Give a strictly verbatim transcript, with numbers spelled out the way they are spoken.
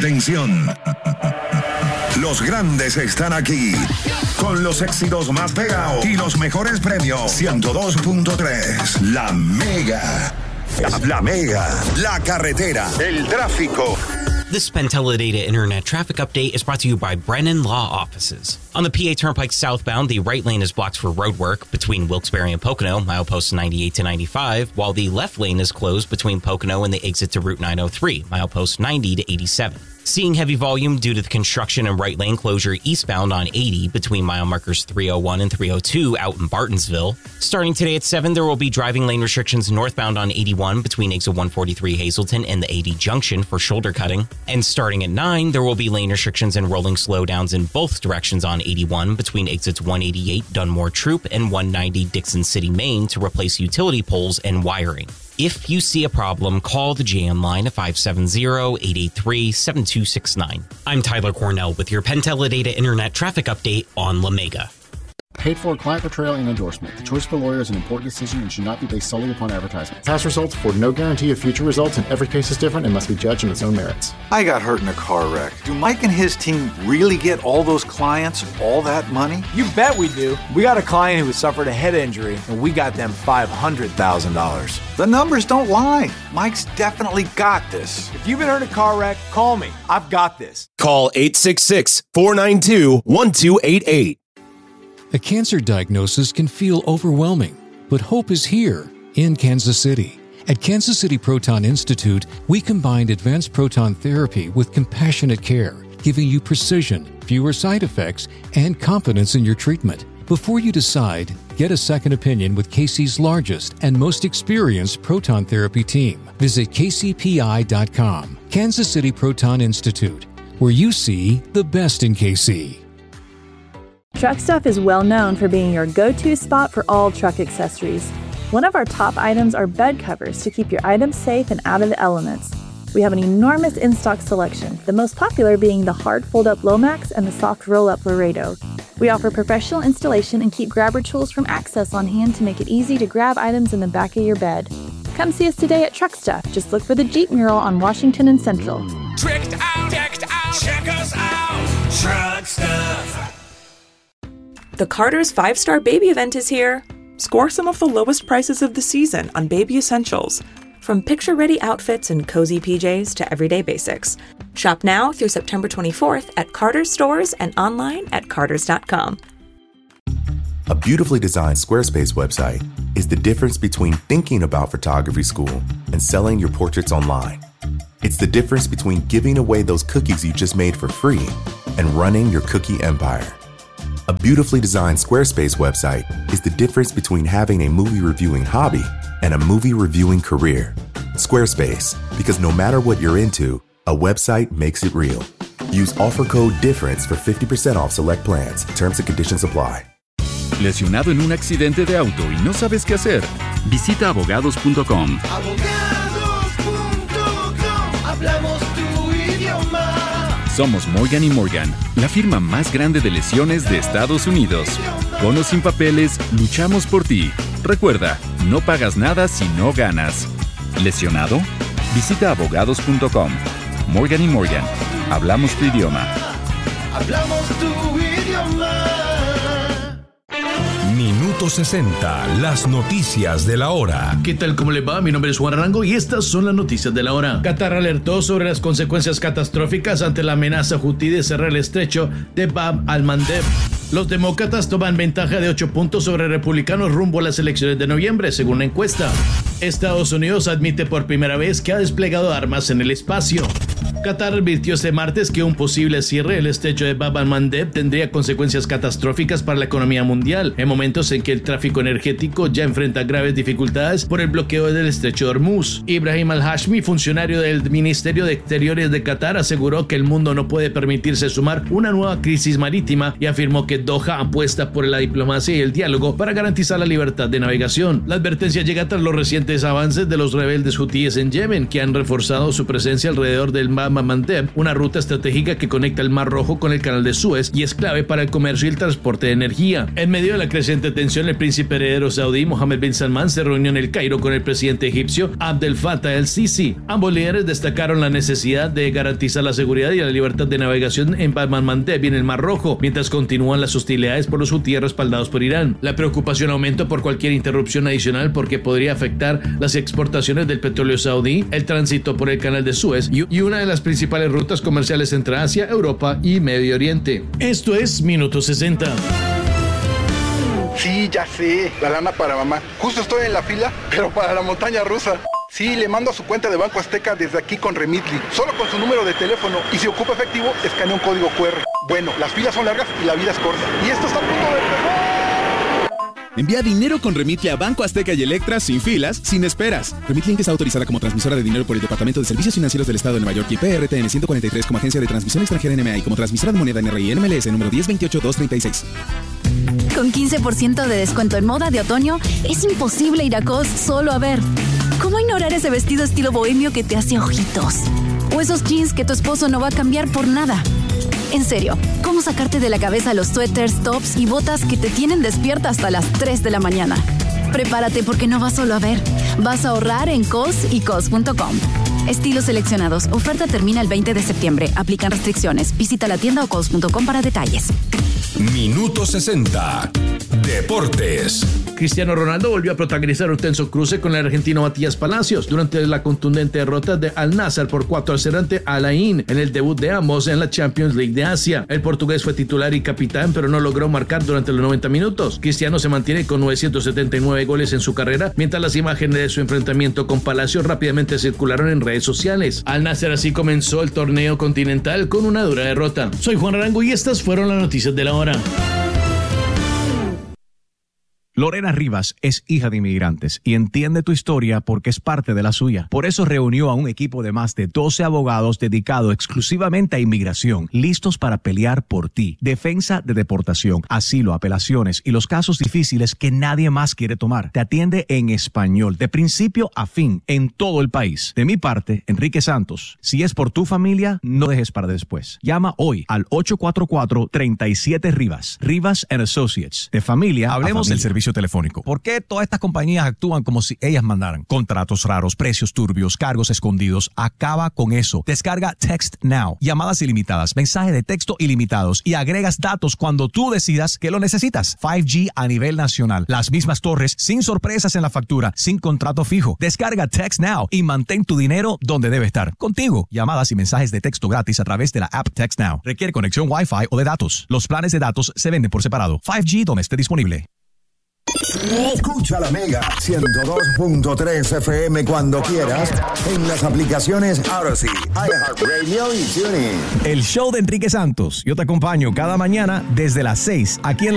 Atención. Los grandes están aquí con los éxitos más pegados y los mejores premios. ciento dos punto tres. La Mega. La, la Mega. La carretera. El tráfico. This PenTeleData Internet Traffic Update is brought to you by Brennan Law Offices. On the P A Turnpike southbound, the right lane is blocked for road work between Wilkes-Barre and Pocono, mileposts ninety-eight to ninety-five, while the left lane is closed between Pocono and the exit to Route nine oh three, mileposts ninety to eighty-seven. Seeing heavy volume due to the construction and right lane closure eastbound on eighty between mile markers three oh one and three oh two out in Bartonsville. Starting today at seven, there will be driving lane restrictions northbound on eighty-one between exit one forty-three Hazleton and the eighty junction for shoulder cutting. And starting at nine, there will be lane restrictions and rolling slowdowns in both directions on eighty-one between exits one eighty-eight Dunmore Troop and one ninety Dixon City, Maine to replace utility poles and wiring. If you see a problem, call the J M line at five seven zero, eight eight three, seven two six nine. I'm Tyler Cornell with your PenTeleData Internet Traffic Update on La Mega. Paid for client portrayal and endorsement. The choice of a lawyer is an important decision and should not be based solely upon advertisement. Past results afford no guarantee of future results, and every case is different and must be judged on its own merits. I got hurt in a car wreck. Do Mike and his team really get all those clients all that money? You bet we do. We got a client who suffered a head injury, and we got them five hundred thousand dollars. The numbers don't lie. Mike's definitely got this. If you've been hurt in a car wreck, call me. I've got this. Call eight six six, four nine two, one two eight eight. A cancer diagnosis can feel overwhelming, but hope is here in Kansas City. At Kansas City Proton Institute, we combined advanced proton therapy with compassionate care, giving you precision, fewer side effects, and confidence in your treatment. Before you decide, get a second opinion with K C's largest and most experienced proton therapy team. Visit K C P I dot com. Kansas City Proton Institute, where you see the best in K C. Truck Stuff is well known for being your go-to spot for all truck accessories. One of our top items are bed covers to keep your items safe and out of the elements. We have an enormous in-stock selection, the most popular being the hard fold-up Lomax and the soft roll-up Laredo. We offer professional installation and keep grabber tools from Access on hand to make it easy to grab items in the back of your bed. Come see us today at Truck Stuff. Just look for the Jeep mural on Washington and Central. Tricked out, decked out, check us out, Truck Stuff. The Carter's five-star baby event is here. Score some of the lowest prices of the season on baby essentials, from picture-ready outfits and cozy P Js to everyday basics. Shop now through September twenty-fourth at Carter's stores and online at carters dot com. A beautifully designed Squarespace website is the difference between thinking about photography school and selling your portraits online. It's the difference between giving away those cookies you just made for free and running your cookie empire. A beautifully designed Squarespace website is the difference between having a movie reviewing hobby and a movie reviewing career. Squarespace, because no matter what you're into, a website makes it real. Use offer code DIFFERENCE for fifty percent off select plans. Terms and conditions apply. ¿Lesionado en un accidente de auto y no sabes qué hacer? Visita abogados punto com. Abogados punto com. Hablamos tu idioma. Somos Morgan y Morgan, la firma más grande de lesiones de Estados Unidos. Con o sin papeles, luchamos por ti. Recuerda, no pagas nada si no ganas. ¿Lesionado? Visita abogados punto com. Morgan y Morgan, hablamos tu idioma. Hablamos tu idioma. Minuto sesenta, las noticias de la hora. ¿Qué tal? ¿Cómo le va? Mi nombre es Juan Arango y estas son las noticias de la hora. Qatar alertó sobre las consecuencias catastróficas ante la amenaza hutí de cerrar el estrecho de Bab al-Mandeb. Los demócratas toman ventaja de ocho puntos sobre republicanos rumbo a las elecciones de noviembre, según la encuesta. Estados Unidos admite por primera vez que ha desplegado armas en el espacio. Qatar advirtió este martes que un posible cierre del estrecho de Bab al-Mandeb tendría consecuencias catastróficas para la economía mundial, en momentos en que el tráfico energético ya enfrenta graves dificultades por el bloqueo del estrecho de Hormuz. Ibrahim al-Hashmi, funcionario del Ministerio de Exteriores de Qatar, aseguró que el mundo no puede permitirse sumar una nueva crisis marítima y afirmó que Doha apuesta por la diplomacia y el diálogo para garantizar la libertad de navegación. La advertencia llega tras los recientes avances de los rebeldes hutíes en Yemen, que han reforzado su presencia alrededor del Bab al-Mandeb, una ruta estratégica que conecta el Mar Rojo con el Canal de Suez y es clave para el comercio y el transporte de energía. En medio de la creciente tensión, el príncipe heredero saudí Mohammed bin Salman se reunió en el Cairo con el presidente egipcio Abdel Fattah el-Sisi. Ambos líderes destacaron la necesidad de garantizar la seguridad y la libertad de navegación en Bab al-Mandeb y en el Mar Rojo, mientras continúan las hostilidades por los hutíes respaldados por Irán. La preocupación aumenta por cualquier interrupción adicional porque podría afectar las exportaciones del petróleo saudí, el tránsito por el Canal de Suez y una de las principales rutas comerciales entre Asia, Europa y Medio Oriente. Esto es Minuto sesenta. Sí, ya sé, la lana para mamá. Justo estoy en la fila, pero para la montaña rusa. Sí, le mando a su cuenta de Banco Azteca desde aquí con Remitly, solo con su número de teléfono, y si ocupa efectivo, escanea un código cu erre. Bueno, las filas son largas y la vida es corta. Y esto está a punto de empezar. Envía dinero con Remitly a Banco Azteca y Electra sin filas, sin esperas. Remitly está autorizada como transmisora de dinero por el Departamento de Servicios Financieros del Estado de Nueva York y P R T N ciento cuarenta y tres como agencia de transmisión extranjera N M A y como transmisora de moneda N R I N M L S número diez veintiocho dos treinta y seis. Con quince por ciento de descuento en moda de otoño, es imposible ir a Cos solo a ver. ¿Cómo ignorar ese vestido estilo bohemio que te hace ojitos? O esos jeans que tu esposo no va a cambiar por nada. En serio, ¿cómo sacarte de la cabeza los suéteres, tops y botas que te tienen despierta hasta las tres de la mañana? Prepárate porque no vas solo a ver, vas a ahorrar en cos y cos punto com. Estilos seleccionados. Oferta termina el veinte de septiembre. Aplican restricciones. Visita la tienda o cos punto com para detalles. Minuto sesenta. Deportes. Cristiano Ronaldo volvió a protagonizar un tenso cruce con el argentino Matías Palacios durante la contundente derrota de Al-Nassr por cuatro a cero ante Al-Ain en el debut de ambos en la Champions League de Asia. El portugués fue titular y capitán, pero no logró marcar durante los noventa minutos. Cristiano se mantiene con novecientos setenta y nueve goles en su carrera, mientras las imágenes de su enfrentamiento con Palacios rápidamente circularon en redes sociales. Al-Nassr así comenzó el torneo continental con una dura derrota. Soy Juan Arango y estas fueron las noticias de la hora. Lorena Rivas es hija de inmigrantes y entiende tu historia porque es parte de la suya. Por eso reunió a un equipo de más de doce abogados dedicados exclusivamente a inmigración, listos para pelear por ti. Defensa de deportación, asilo, apelaciones y los casos difíciles que nadie más quiere tomar. Te atiende en español, de principio a fin, en todo el país. De mi parte, Enrique Santos. Si es por tu familia, no dejes para después. Llama hoy al ocho cuatro cuatro, tres siete Rivas. Rivas and Associates. De familia Hablemos a familia. del servicio telefónico. ¿Por qué todas estas compañías actúan como si ellas mandaran? Contratos raros, precios turbios, cargos escondidos. Acaba con eso. Descarga Text Now. Llamadas ilimitadas, mensajes de texto ilimitados y agregas datos cuando tú decidas que lo necesitas. cinco G a nivel nacional. Las mismas torres, sin sorpresas en la factura, sin contrato fijo. Descarga Text Now y mantén tu dinero donde debe estar. Contigo. Llamadas y mensajes de texto gratis a través de la app Text Now. Requiere conexión Wi-Fi o de datos. Los planes de datos se venden por separado. cinco G donde esté disponible. Escucha la Mega ciento dos punto tres F M cuando quieras en las aplicaciones Odyssey, iHeartRadio y TuneIn. El show de Enrique Santos. Yo te acompaño cada mañana desde las seis aquí en